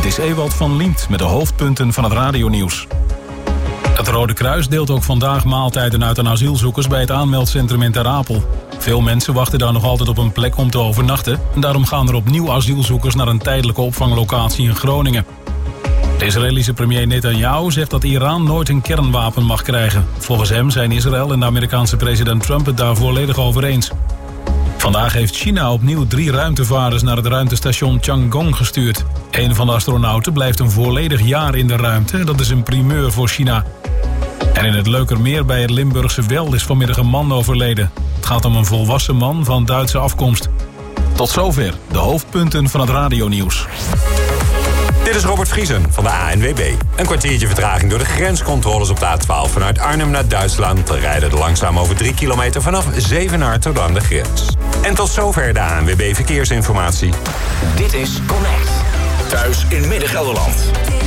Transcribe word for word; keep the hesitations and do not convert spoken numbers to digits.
is Ewald van Liemt met de hoofdpunten van het radionieuws. Het Rode Kruis deelt ook vandaag maaltijden uit aan asielzoekers bij het aanmeldcentrum in Ter Apel. Veel mensen wachten daar nog altijd op een plek om te overnachten. En daarom gaan er opnieuw asielzoekers naar een tijdelijke opvanglocatie in Groningen. De Israëlische premier Netanyahu zegt dat Iran nooit een kernwapen mag krijgen. Volgens hem zijn Israël en de Amerikaanse president Trump het daar volledig over eens. Vandaag heeft China opnieuw drie ruimtevaarders naar het ruimtestation Tiangong gestuurd. Een van de astronauten blijft een volledig jaar in de ruimte. Dat is een primeur voor China. En in het Leukermeer bij het Limburgse Wel is vanmiddag een man overleden. Het gaat om een volwassen man van Duitse afkomst. Tot zover de hoofdpunten van het radionieuws. Dit is Robert Vriesen van de A N W B. Een kwartiertje vertraging door de grenscontroles op de A twaalf vanuit Arnhem naar Duitsland. Te rijden er langzaam over drie kilometer vanaf Zevenaar tot aan de grens. En tot zover de A N W B Verkeersinformatie. Dit is Connect. Thuis in Midden-Gelderland.